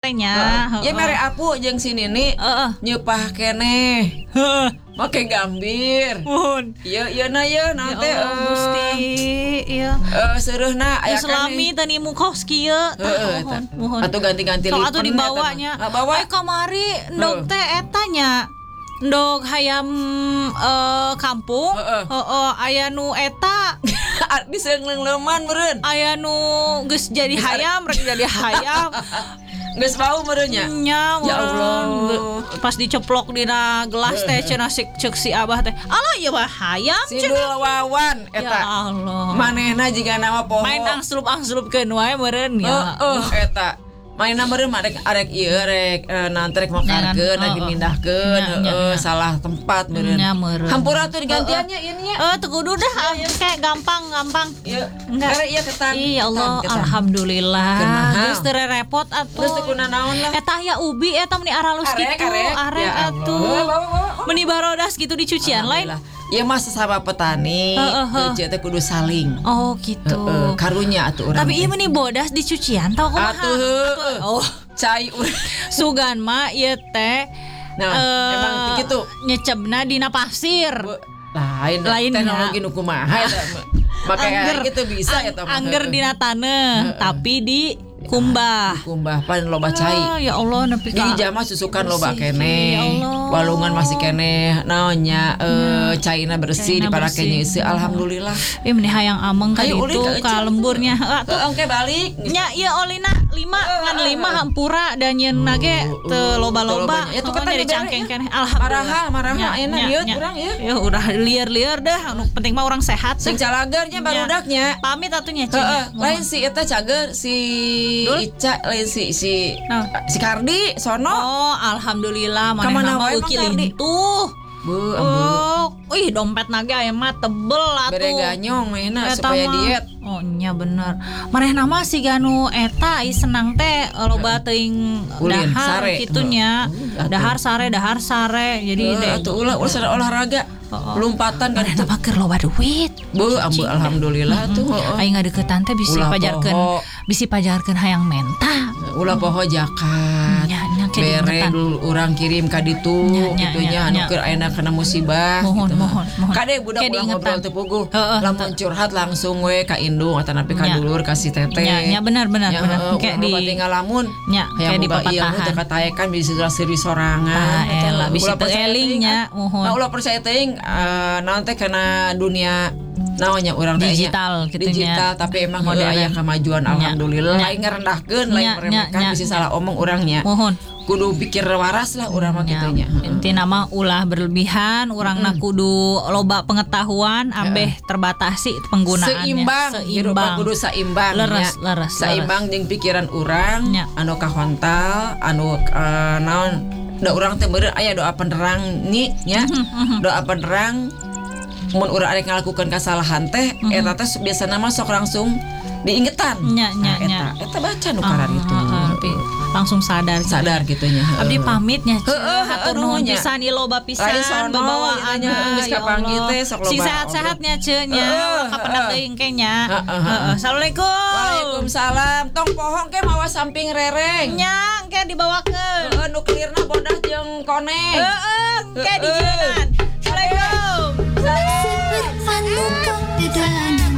teh nya. Ya mere apu jeung si Nini nyepah keneh. Make gambir. Mun. Ieu na teh Gusti ieu. Seureusna aya Islami teh nimu kos kieu. Mohon. Atuh ganti-ganti lipen. Atuh dibawanya. Bawa kamari ndog teh eta nya. Ndog hayam kampung. Aya nu eta. Bisa ngeleuman meureun. Aya nu geus jadi hayam, rek jadi hayam. Geus bau meureun nya. Nya, ya Allah. Pas diceplok dina gelas teh cenah ceuk si Abah teh. Alah ieu mah hayam Sidul Wawan eta. Ya Allah. Manehna jiga nama poho. Main angslup-angslupkeun wae meureun ya. Eta. Mainna meureun arek ieu rek nanti rek makarkeun lagi mindahkeun salah tempat meureun. Hampura tuh digantiannya ieu nya. Teu kudu dah kayak gampang. Ieu. Kare ieu ketan. Ya Allah, alhamdulillah. Geus teu repot atuh. Geus teu kunaon lah. Eta aya ubi eta meni aralus kitu. Arek atuh. Meni barodas gitu di cucian lain. Ieu mah sesama petani, teu teh kudu saling. Oh gitu. Karunya atuh urang. Tapi ieu meni bodas di cucian tau kumaha? Atuh. Cai urang. Sugan mah ieu teh emang kitu nyecebna dina pasir. Lain teknologi nu kumaha eta. Make kitu bisa eta mah. Angger dina taneuh tapi di kumbah pan loba cai. Ya Allah nepi ka. Di jama susukan loba keneh. Walungan masih keneh naonnya caina bersih diparakeun ieu alhamdulillah. Meni hayang ameng ka ditu ka lemburnya. Engke balik. Nya ieu olina 5 ngan 5 hampura dan nyeunna ge teu loba-loba. Itu kan jadi cangkeng keneh. Alhamdulillah. Maraha enak ieu urang ieu. Ya urang lieur-lieur dah anu penting mah urang sehat. Sing calagernya barudaknya. Pamit atuh nya cenah. Lain si eta cager si Ica lain si Kardi sono. Oh, alhamdulillah manehna mah euki lintuh. Dompet nage aya mah tebel atuh. Bere ganyong mainna supaya diet. Oh nya bener. Manehna mah siga nu eta senang teh loba teuing dahar kitu nya. Dahar sare. Jadi atuh ulah olahraga. Lompatan kan manehna mah keur loba duit. Alhamdulillah tuh. Aing ngadeuketan teh bisi pajarkeun hayang menta. Ulah poho jakat. Bere urang kirim ka ditu gitunya anu keur ayeuna kana musibah. Mohon. Kade budak ulah ngobrol teu puguh. Lamun curhat langsung we ka indung ataupun ka dulur ka si teteh. Nya bener. Kayak di ngalamun. Kayak di papatahan. Teu kataekan bisa serius sorangan. Elah bisi teu eling nya. Mohon. Ulah percaya teuing naon teh kana dunia naonnya urang teh digital tapi emang aya kemajuan alhamdulillah. Lain ngarendahkeun lain meremehkan bisa salah omong urangnya. Mohon. Kudu pikir waras lah urang mah kitu nya. Intina mah ulah berlebihan, urangna kudu loba pengetahuan ambeh terbatasi penggunaannya. Seimbang. Kudu saimbang. Leres. Saimbang jeung pikiran urang anu kahontal, anu naon da urang teh beureun aya doa penerang nya. Doa penerang mun urang arek ngalakukeun kasalahan teh eta teh biasana mah sok langsung diingetan. Eta baca nu karar itu. Langsung sadar gitunya. Abdi pamitnya hatur nuhun pisan ieu loba pisan babawaan geus kapanggih teh sok loba. Si sehat-sehatnya ceuk nya kapendak teuing ke nya. Assalamualaikum. Waalaikumsalam. Tong pohong ke mawa samping rereng. Nya engke dibawakeun. Nuklirna bodas jeung koneng. Engke dijieunan. Assalamualaikum. Seperti